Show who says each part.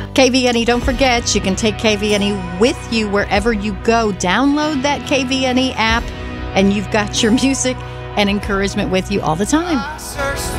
Speaker 1: KVNE, don't forget, you can take KVNE with you wherever you go. Download that KVNE app, and you've got your music and encouragement with you all the time.